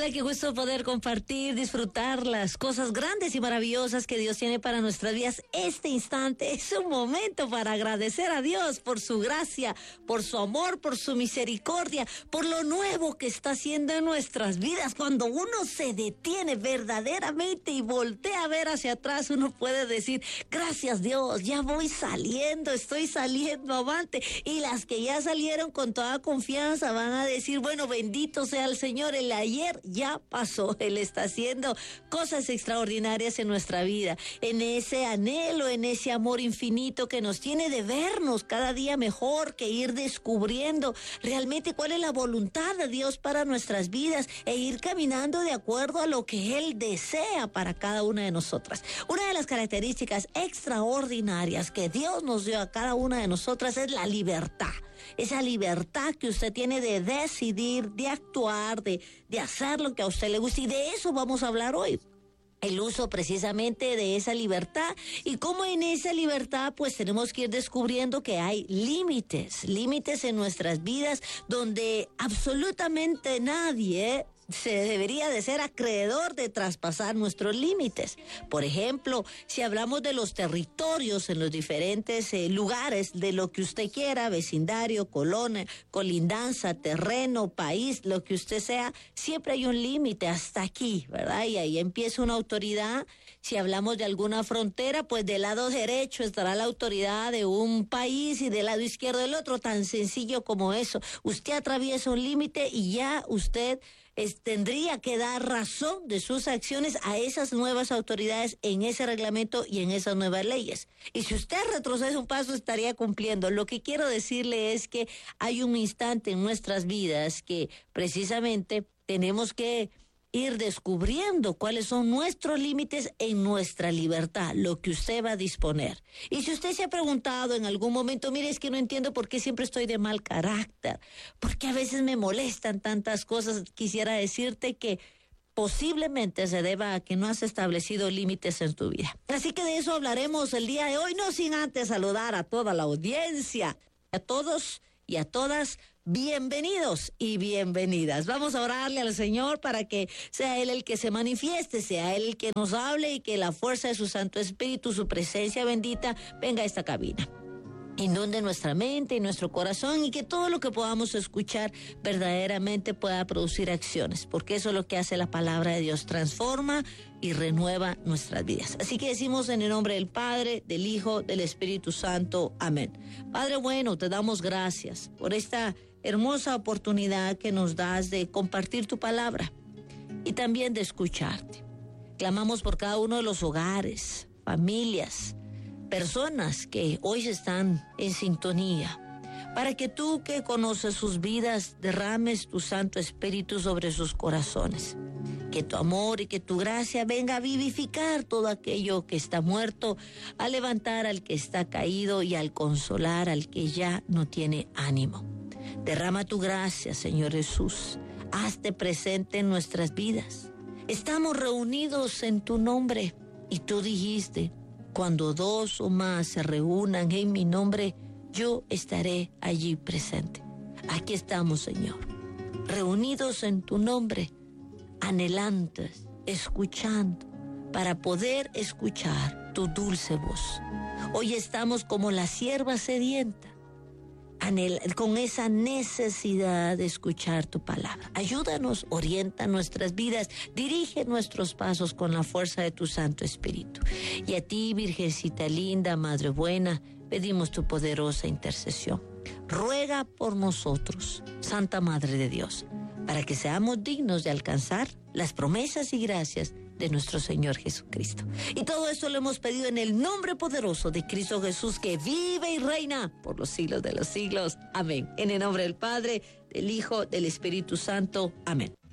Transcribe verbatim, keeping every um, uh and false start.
Ay, qué gusto poder compartir, disfrutar las cosas grandes y maravillosas que Dios tiene para nuestras vidas. Este instante es un momento para agradecer a Dios por su gracia, por su amor, por su misericordia, por lo nuevo que está haciendo en nuestras vidas. Cuando uno se detiene verdaderamente y voltea a ver hacia atrás, uno puede decir, gracias Dios, ya voy saliendo, estoy saliendo avante. Y las que ya salieron con toda confianza van a decir, bueno, bendito sea el Señor, el ayer ya pasó, Él está haciendo cosas extraordinarias en nuestra vida, en ese anhelo, en ese amor infinito que nos tiene de vernos cada día mejor, que ir descubriendo realmente cuál es la voluntad de Dios para nuestras vidas e ir caminando de acuerdo a lo que Él desea para cada una de nosotras. Una de las características extraordinarias que Dios nos dio a cada una de nosotras es la libertad. Esa libertad que usted tiene de decidir, de actuar, de, de hacer lo que a usted le gusta. Y de eso vamos a hablar hoy. El uso precisamente de esa libertad y cómo en esa libertad pues tenemos que ir descubriendo que hay límites, límites en nuestras vidas donde absolutamente nadie se debería de ser acreedor de traspasar nuestros límites. Por ejemplo, si hablamos de los territorios en los diferentes eh, lugares, de lo que usted quiera, vecindario, colonia, colindanza, terreno, país, lo que usted sea, siempre hay un límite hasta aquí, ¿verdad? Y ahí empieza una autoridad. Si hablamos de alguna frontera, pues del lado derecho estará la autoridad de un país y del lado izquierdo del otro, tan sencillo como eso. Usted atraviesa un límite y ya usted Es, tendría que dar razón de sus acciones a esas nuevas autoridades en ese reglamento y en esas nuevas leyes. Y si usted retrocede un paso, estaría cumpliendo. Lo que quiero decirle es que hay un instante en nuestras vidas que precisamente tenemos que ir descubriendo cuáles son nuestros límites en nuestra libertad, lo que usted va a disponer. Y si usted se ha preguntado en algún momento, mire, es que no entiendo por qué siempre estoy de mal carácter, porque a veces me molestan tantas cosas, quisiera decirte que posiblemente se deba a que no has establecido límites en tu vida. Así que de eso hablaremos el día de hoy, no sin antes saludar a toda la audiencia, a todos y a todas. Bienvenidos y bienvenidas. Vamos a orarle al Señor para que sea Él el que se manifieste, sea Él el que nos hable y que la fuerza de su Santo Espíritu, su presencia bendita, venga a esta cabina. Inunde nuestra mente y nuestro corazón y que todo lo que podamos escuchar verdaderamente pueda producir acciones, porque eso es lo que hace la palabra de Dios, transforma y renueva nuestras vidas. Así que decimos en el nombre del Padre, del Hijo, del Espíritu Santo. Amén. Padre bueno, te damos gracias por esta hermosa oportunidad que nos das de compartir tu palabra y también de escucharte. Clamamos por cada uno de los hogares, familias, personas que hoy están en sintonía, para que tú que conoces sus vidas derrames tu Santo Espíritu sobre sus corazones, que tu amor y que tu gracia venga a vivificar todo aquello que está muerto, a levantar al que está caído y al consolar al que ya no tiene ánimo. Derrama tu gracia, Señor Jesús, hazte presente en nuestras vidas. Estamos reunidos en tu nombre y tú dijiste, cuando dos o más se reúnan en mi nombre, yo estaré allí presente. Aquí estamos, Señor, reunidos en tu nombre, anhelantes, escuchando, para poder escuchar tu dulce voz. Hoy estamos como la sierva sedienta, anhel- con esa necesidad de escuchar tu palabra. Ayúdanos, orienta nuestras vidas, dirige nuestros pasos con la fuerza de tu Santo Espíritu. Y a ti, Virgencita linda, Madre buena, pedimos tu poderosa intercesión. Ruega por nosotros, Santa Madre de Dios, para que seamos dignos de alcanzar las promesas y gracias de nuestro Señor Jesucristo. Y todo esto lo hemos pedido en el nombre poderoso de Cristo Jesús, que vive y reina por los siglos de los siglos. Amén. En el nombre del Padre, del Hijo, del Espíritu Santo. Amén.